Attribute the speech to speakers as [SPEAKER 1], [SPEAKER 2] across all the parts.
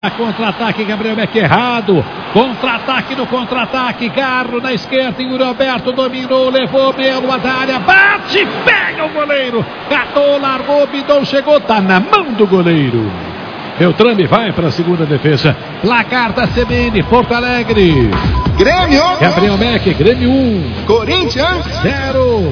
[SPEAKER 1] Contra-ataque, Gabriel Beck errado. Contra-ataque no contra-ataque. Carro na esquerda e o Roberto dominou, levou pelo da área. Bate, pega o goleiro. Catou, largou, Bidon chegou. Tá na mão do goleiro. Beltrame vai para a segunda defesa. Placar da CBN, Porto Alegre.
[SPEAKER 2] Grêmio.
[SPEAKER 1] Gabriel Beck, Grêmio 1.
[SPEAKER 2] Corinthians
[SPEAKER 1] 0.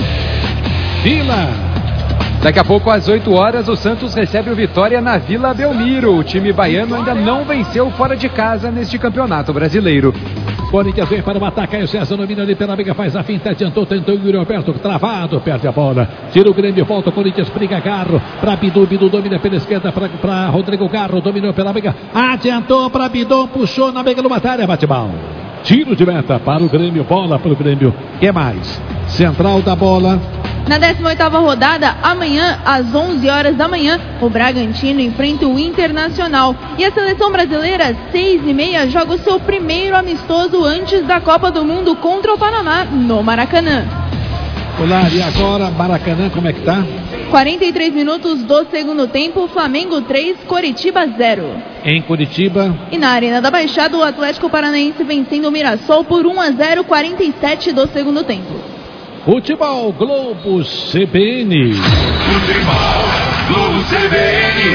[SPEAKER 1] Vila.
[SPEAKER 3] Daqui a pouco, às 8 horas, o Santos recebe o Vitória na Vila Belmiro. O time baiano ainda não venceu fora de casa neste campeonato brasileiro.
[SPEAKER 1] Corinthians vem para o ataque, aí o César domina ali pela briga, faz a finta, adiantou, tentou o Yuri Alberto, travado, perde a bola, tira o Grêmio, volta o Corinthians, briga Garro, para Bidu, Bidu domina pela esquerda, para Rodrigo Garro, dominou pela briga, adiantou para Bidon, puxou na briga do batalha, bate mal. Tiro de meta para o Grêmio, bola para o Grêmio, que mais? Central da bola.
[SPEAKER 4] Na 18ª rodada, amanhã, às 11 horas da manhã, o Bragantino enfrenta o Internacional. E a seleção brasileira, 6h30, joga o seu primeiro amistoso antes da Copa do Mundo contra o Panamá, no Maracanã.
[SPEAKER 1] Olá, e agora, Maracanã, como é que tá?
[SPEAKER 4] 43 minutos do segundo tempo, Flamengo 3, Coritiba 0.
[SPEAKER 1] Em Curitiba.
[SPEAKER 4] E na Arena da Baixada, o Atlético Paranaense vencendo o Mirassol por 1-0, 47 do segundo tempo.
[SPEAKER 1] Futebol Globo CBN.
[SPEAKER 5] Futebol Globo CBN.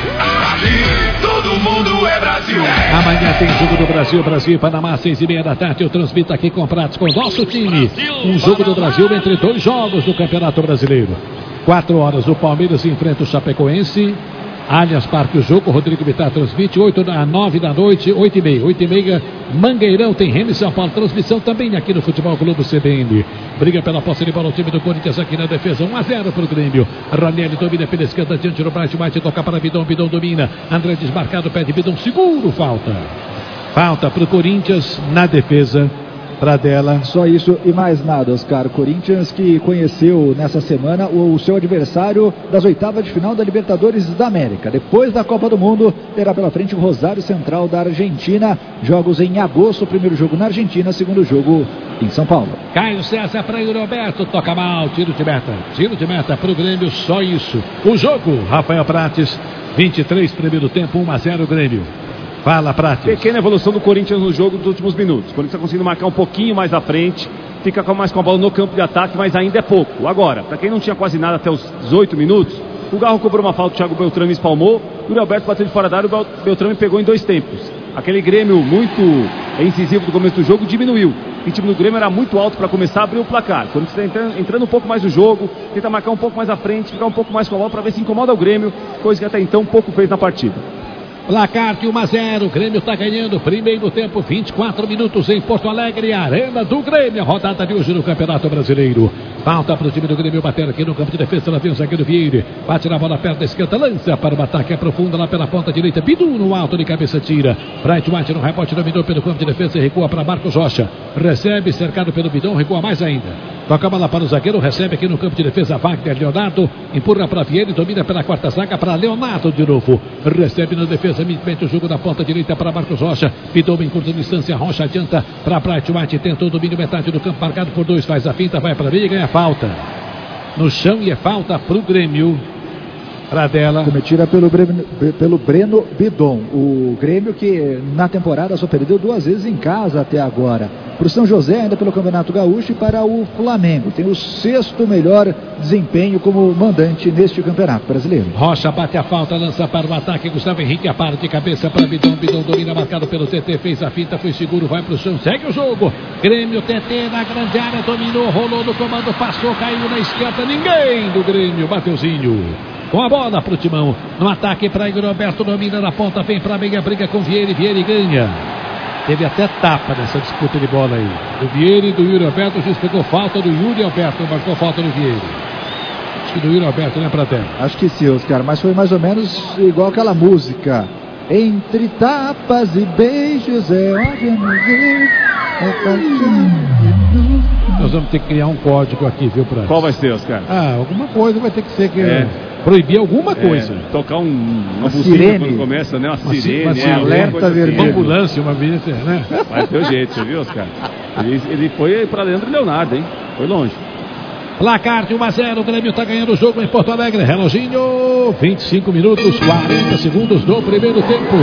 [SPEAKER 5] Aqui todo mundo é Brasil.
[SPEAKER 1] Amanhã tem jogo do Brasil, Brasil e Panamá, 6h30 da tarde. Eu transmito aqui com pratos com o nosso time. Um jogo do Brasil entre dois jogos do Campeonato Brasileiro. 4 horas o Palmeiras enfrenta o Chapecoense. Allianz Parque o jogo, Rodrigo Bittar transmite, 8h09 da noite, 8h30. 8h30, Mangueirão tem Remy São Paulo, transmissão também aqui no Futebol Globo CBN. Briga pela posse de bola o time do Corinthians aqui na defesa, 1-0 para o Grêmio. Ranieri domina pela esquerda, diante do Bright White, toca para Bidon, Bidon domina. André desmarcado, pede Bidon, seguro, falta. Falta para o Corinthians na defesa. Pradella.
[SPEAKER 6] Só isso e mais nada, Oscar. Corinthians que conheceu nessa semana o seu adversário das oitavas de final da Libertadores da América. Depois da Copa do Mundo, terá pela frente o Rosário Central da Argentina. Jogos em agosto, primeiro jogo na Argentina, segundo jogo em São Paulo.
[SPEAKER 1] Caio César para o Roberto, toca mal, tiro de meta. Tiro de meta para o Grêmio, só isso. O jogo, Rafael Prates, 23 primeiro tempo, 1-0 Grêmio. Fala, Prates.
[SPEAKER 7] Pequena evolução do Corinthians no jogo dos últimos minutos. O Corinthians está conseguindo marcar um pouquinho mais à frente, fica mais com a bola no campo de ataque, mas ainda é pouco. Agora, para quem não tinha quase nada até os 18 minutos, o Garro cobrou uma falta, o Thiago Beltrame espalmou, o Alberto bateu de fora da área, o Beltrame pegou em 2 tempos. Aquele Grêmio muito incisivo do começo do jogo diminuiu. O time do Grêmio era muito alto para começar a abrir o placar. O Corinthians está entrando um pouco mais no jogo, tenta marcar um pouco mais à frente, ficar um pouco mais com a bola para ver se incomoda o Grêmio, coisa que até então pouco fez na partida.
[SPEAKER 1] Placar de 1-0, o Grêmio está ganhando, primeiro tempo, 24 minutos em Porto Alegre, Arena do Grêmio, a rodada de hoje no Campeonato Brasileiro. Falta para o time do Grêmio bater aqui no campo de defesa, lá vem o zagueiro Vieira, bate na bola perto da esquerda, lança para o ataque, aprofunda lá pela ponta direita, Bidu no alto de cabeça tira, Bright White no rebote, dominou pelo campo de defesa e recua para Marcos Rocha, recebe, cercado pelo Bidon, recua mais ainda. Toca a bola para o zagueiro, recebe aqui no campo de defesa Wagner Leonardo, empurra para Vieira e domina pela quarta zaga para Leonardo de novo. Recebe na defesa, mete o jogo da ponta direita para Marcos Rocha. Pidou em curta distância, Rocha adianta para Bright White, tentou o domínio metade do campo, marcado por 2, faz a finta, vai para a briga e ganha falta. No chão e é falta para o Grêmio. Pradella.
[SPEAKER 6] Cometida pelo Breno Bidon. O Grêmio que na temporada só perdeu 2 vezes em casa até agora. Para o São José, ainda pelo Campeonato Gaúcho, e para o Flamengo. Tem o 6º melhor desempenho como mandante neste Campeonato Brasileiro.
[SPEAKER 1] Rocha bate a falta, lança para o ataque. Gustavo Henrique apara de cabeça para Bidon. Bidon domina, marcado pelo TT, fez a finta, foi seguro, vai para o chão, segue o jogo. Grêmio, TT na grande área, dominou, rolou no comando, passou, caiu na esquerda. Ninguém do Grêmio, Mateuzinho. Com a bola para o Timão, no ataque para Igor Roberto, domina na ponta, vem para a meia, briga com Vieira ganha. Teve até tapa nessa disputa de bola aí. Do Vieira e do Yuri Alberto, o juiz pegou falta do Yuri Alberto, marcou falta do Vieira. Acho que do Yuri Alberto, né, Pradella?
[SPEAKER 6] Acho que sim, Oscar, mas foi mais ou menos igual aquela música. Entre tapas e beijos é hora
[SPEAKER 1] Nós vamos ter que criar um código aqui, viu, Prates?
[SPEAKER 7] Qual vai ser, Oscar?
[SPEAKER 1] Alguma coisa vai ter que ser que... Proibir alguma coisa.
[SPEAKER 7] Tocar uma
[SPEAKER 6] sirene
[SPEAKER 7] quando começa, né? Uma sirene.
[SPEAKER 6] Alerta vermelho.
[SPEAKER 1] Uma ambulância, uma vida, né?
[SPEAKER 7] Vai ter o jeito, você viu, Oscar? Ele foi para Leandro Leonardo, hein? Foi longe.
[SPEAKER 1] Placar de 1-0, o Grêmio está ganhando o jogo em Porto Alegre. Reloginho, 25 minutos, 40 segundos do primeiro tempo.